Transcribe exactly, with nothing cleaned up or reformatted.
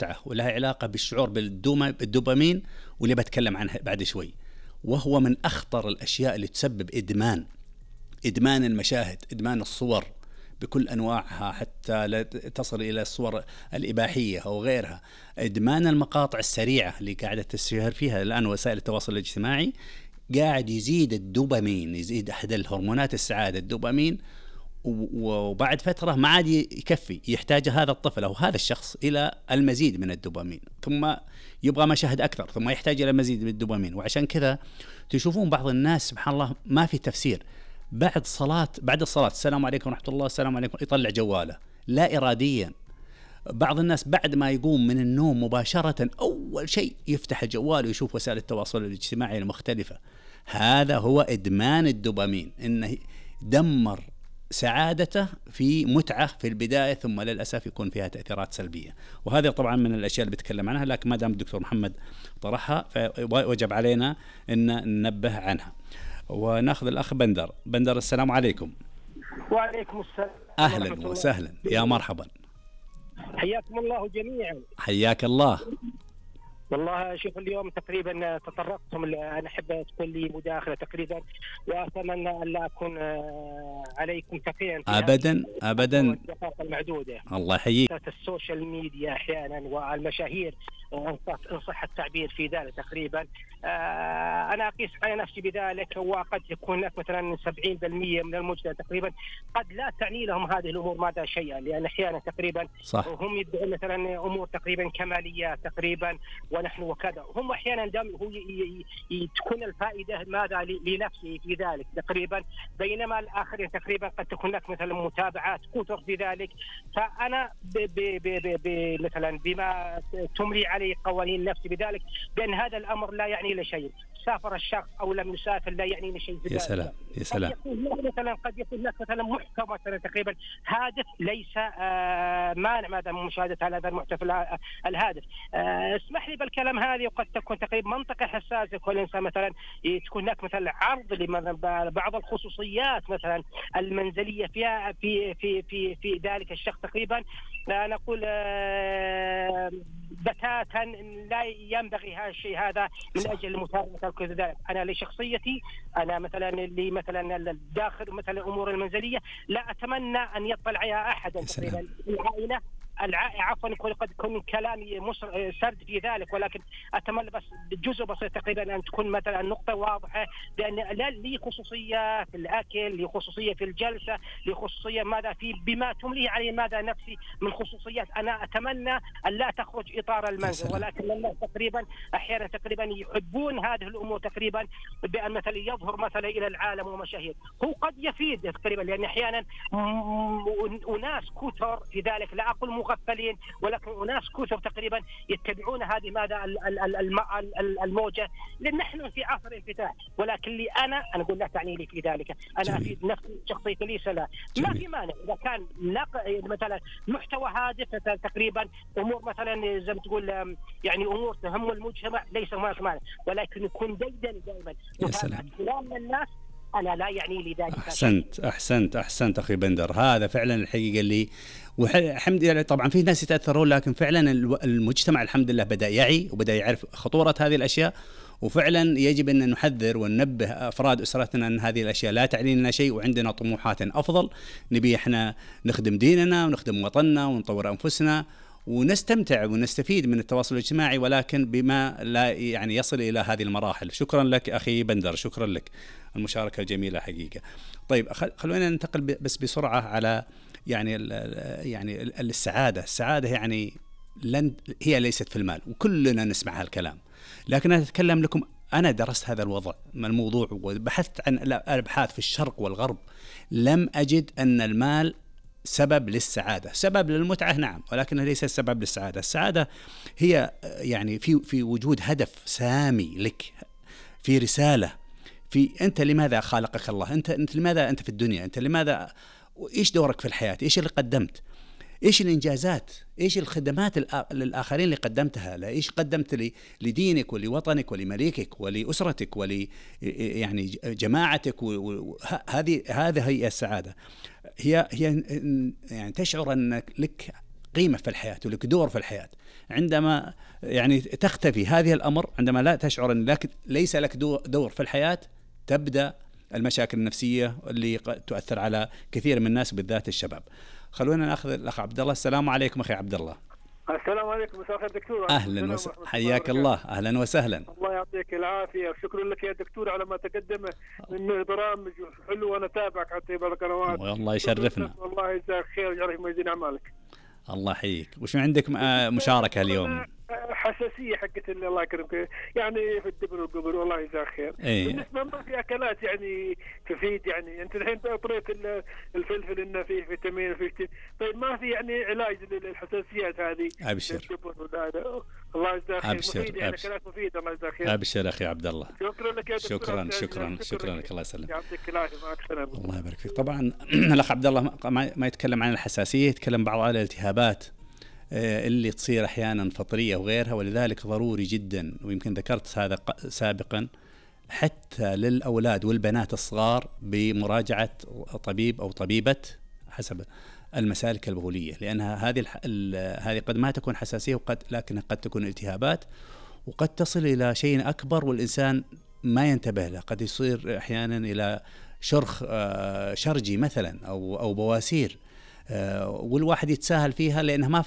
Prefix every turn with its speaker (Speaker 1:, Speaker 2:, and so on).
Speaker 1: متعة ولها علاقة بالشعور بالدوبامين، واللي بتكلم عنها بعد شوي، وهو من أخطر الأشياء اللي تسبب إدمان. إدمان المشاهد، إدمان الصور بكل أنواعها حتى لا تصل إلى الصور الإباحية أو غيرها، إدمان المقاطع السريعة اللي قاعدة تشتهر فيها الآن وسائل التواصل الاجتماعي، قاعد يزيد الدوبامين، يزيد أحد الهرمونات السعادة الدوبامين، وبعد فترة ما عاد يكفي، يحتاج هذا الطفل أو هذا الشخص إلى المزيد من الدوبامين، ثم يبغى مشاهد أكثر، ثم يحتاج إلى مزيد من الدوبامين. وعشان كذا تشوفون بعض الناس سبحان الله ما في تفسير، بعد صلاة بعد الصلاة السلام عليكم ورحمة الله السلام عليكم يطلع جواله لا إراديا. بعض الناس بعد ما يقوم من النوم مباشرة أول شيء يفتح الجوال ويشوف وسائل التواصل الاجتماعي المختلفة. هذا هو إدمان الدوبامين، إنه دمر سعادته في متعة في البداية، ثم للأسف يكون فيها تأثيرات سلبية. وهذا طبعا من الأشياء اللي بتكلم عنها، لكن ما دام الدكتور محمد طرحها فوجب علينا أن ننبه عنها. وناخذ الأخ بندر. بندر السلام عليكم.
Speaker 2: وعليكم السلام.
Speaker 1: أهلا وسهلا، يا مرحبا،
Speaker 2: حياكم الله جميعا.
Speaker 1: حياك الله.
Speaker 2: والله شوف اليوم تقريبا تطرقتم، انا احب تكون لي مداخله تقريبا، واتمنى ان لا اكون عليكم ثقيلا
Speaker 1: ابدا ابدا
Speaker 2: الدقائق المعدوده.
Speaker 1: الله يحييك.
Speaker 2: السوشيال ميديا احيانا والمشاهير ان صح التعبير في ذلك تقريبا، انا اقيس على نفسي بذلك، وقد يكون هناك مثلا سبعين بالمئة من المجتمع تقريبا قد لا تعني لهم هذه الامور ماذا شيئا، لان احيانا تقريبا
Speaker 1: صح.
Speaker 2: هم يدعون مثلا امور تقريبا كماليات تقريبا ونحن وكذا، هم احيانا دام هو تكون الفائده ماذا لنفسه في ذلك تقريبا، بينما الاخرين تقريبا قد تكون هناك مثلا متابعات كثر في ذلك. فانا ب ب ب ب مثلا بما تملي عليه قوانين نفسي بذلك، بان هذا الامر لا يعني له شيء، سافر الشخص او لم يسافر لا يعني له شيء.
Speaker 1: يا سلام يا سلام.
Speaker 2: قد يكون مثلا قد يكون هناك مثلا محتوى مثلا تقريبا هادف ليس آه مانع ماذا من مشاهده هذا المحتوى الهادف. آه اسمح لي بالكلام هذه، وقد تكون تقريبا منطقه حساسه كل انسان مثلا تكون هناك مثلا عرض لبعض الخصوصيات مثلا المنزليه فيها في في في في ذلك الشخص تقريبا. نقول آه بتاتا لا ينبغي هذا الشيء هذا من اجل متابعه ذلك. انا لشخصيتي انا مثلا اللي مثلا الداخل مثلا الامور المنزليه لا اتمنى ان يطلع عليها احد تقريبا العائله العائله عفوا قد يكون كلامي سرد في ذلك، ولكن اتمنى بس جزء بسيط تقريبا ان تكون مثلا نقطه واضحه، لان لا لي خصوصيه في الاكل، لي خصوصيه في الجلسه، لي خصوصيه ماذا في بما تمليه عليه ماذا نفسي من خصوصيات. انا اتمنى ان لا تخرج اطار المنزل، ولكن الناس تقريبا احيانا تقريبا يحبون هذه الامور تقريبا بان مثلا يظهر مثلا الى العالم ومشاهير. هو قد يفيد تقريبا، لان احيانا اناس كثر في ذلك، لا اقول مغفلين، ولكن اناس كثر تقريبا يتبعون هذه ماذا الموجه، لان نحن في عصر انفتاح. ولكن لي انا انا اقول لا تعني لي في ذلك، انا افيد نفسي شخصيتي ليس لا ما في مانع اذا كان مثلا محتوى هادف مثلا تقريبا امور مثلا زي ما تقول يعني امور تهم المجتمع ليس هناك مانع، ولكن يكون ديدا دائما
Speaker 1: متابعه
Speaker 2: كلام الناس أنا لا يعني لي ذلك.
Speaker 1: أحسنت أحسنت أحسنت أخي بندر، هذا فعلا الحقيقة اللي والحمد لله. طبعا في ناس يتأثرون، لكن فعلا المجتمع الحمد لله بدأ يعي وبدأ يعرف خطورة هذه الأشياء، وفعلا يجب أن نحذر وننبه أفراد أسرتنا أن هذه الأشياء لا تعني لنا شيء، وعندنا طموحات أفضل، نبي إحنا نخدم ديننا ونخدم وطننا ونطور أنفسنا ونستمتع ونستفيد من التواصل الاجتماعي، ولكن بما لا يعني يصل إلى هذه المراحل. شكرا لك أخي بندر، شكرا لك المشاركة الجميلة حقيقة. طيب خلونا ننتقل بس بسرعة على يعني يعني السعادة. السعادة يعني لن هي ليست في المال، وكلنا نسمع هالكلام، لكن أنا أتكلم لكم، أنا درست هذا الوضع من الموضوع وبحثت عن الأبحاث في الشرق والغرب، لم أجد أن المال سبب للسعادة. سبب للمتعة نعم، ولكنه ليس سبب للسعادة. السعادة هي يعني في في وجود هدف سامي لك، في رسالة، في أنت لماذا خالقك الله، أنت أنت لماذا أنت في الدنيا، أنت لماذا، إيش دورك في الحياة، إيش اللي قدمت، إيش الإنجازات، إيش الخدمات للآخرين اللي قدمتها، لا إيش قدمت لدينك ولوطنك ولمليكك ولأسرتك ول يعني جماعتك. وهذه هذه هي السعادة. هي هي يعني تشعر أنك لك قيمة في الحياة ولك دور في الحياة. عندما يعني تختفي هذه الأمر، عندما لا تشعر أن لك ليس لك دور في الحياة، تبدأ المشاكل النفسية اللي تؤثر على كثير من الناس بالذات الشباب. خلونا ناخذ الأخ عبد الله. السلام عليكم أخي عبد الله.
Speaker 3: السلام عليكم، مساء الخير دكتور.
Speaker 1: أهلا وس... حياك الله، أهلا وسهلا.
Speaker 3: الله يعطيك العافية، وشكرا لك يا دكتور على ما تقدمه من برامج حلوة، وأنا أتابعك حتى بالقنوات.
Speaker 1: والله يشرفنا.
Speaker 3: والله يجزاك خير ويجعلك ميزان أعمالك.
Speaker 1: الله يحييك. وشو عندك مشاركة اليوم؟
Speaker 3: حساسية حقت الله يكرمك يعني في الدبر والقبر، والله يجزاك خير.
Speaker 1: ايه.
Speaker 3: بالنسبة ما في أكلات يعني تفيد، يعني أنت الحين طريت الفلفل إنه فيه فيتامين وفيه، طيب ما في يعني علاج للحساسيات هذه؟
Speaker 1: أبشر.
Speaker 3: الله يجزاك خير.
Speaker 1: أبشر.
Speaker 3: مفيد يعني أكلات مفيدة. الله يجزاك خير.
Speaker 1: أبشر أخي عبد الله.
Speaker 3: شكرا لك يا دكتور.
Speaker 1: شكرا شكرا شكرا لك، الله يسلمك.
Speaker 3: يعطيك العافية. معك سلام.
Speaker 1: الله يبارك فيك. طبعا الأخ عبد الله ما يتكلم عن الحساسية، يتكلم بعض عن الالتهابات اللي تصير أحيانا فطرية وغيرها، ولذلك ضروري جدا، ويمكن ذكرت هذا سابقا، حتى للأولاد والبنات الصغار بمراجعة طبيب أو طبيبة حسب المسالك البولية، لأنها هذه هذه قد ما تكون حساسية، وقد لكنها قد تكون التهابات، وقد تصل إلى شيء أكبر والإنسان ما ينتبه له. قد يصير أحيانا إلى شرخ شرجي مثلا أو أو بواسير، والواحد يتساهل فيها لأنها ما